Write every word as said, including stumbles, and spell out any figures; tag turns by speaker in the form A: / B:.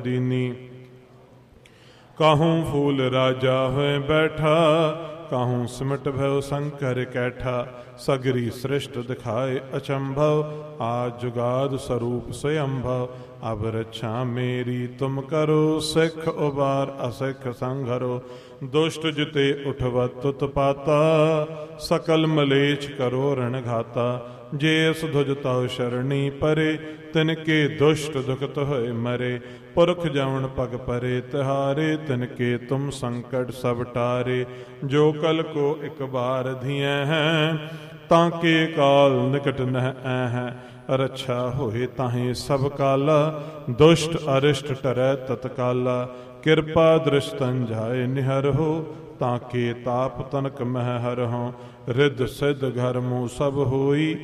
A: दीनी। काहूँ फूल राजा हुए बैठा, काहूँ सिमट भयो शंकर कैठा। सगरी सृष्ट दिखाए अचंभव, आज जुगाद स्वरूप स्वयंभव। अब रक्षा मेरी तुम करो, सिख उबार असिख संघरो। दुष्ट जिते उठवत उत्पाता, सकल मलेच्छ करो रण घाता। जे अस धुज तव शरणी परे, तिनके दुष्ट दुखत होए मरे। पुरख जवन पग परे तिहारे, तिनके तुम संकट सब टारे। जो कल को एक बार धिए हैं, ताके काल निकट नह हैं। रक्षा होए ताहे सब काला, दुष्ट अरिष्ट टरै तत्काला। कृपा दृष्टन जाए निहर हो, ताके ताप तनक मह हर हो। रिद्ध सिद्ध घर मुँह सब होई,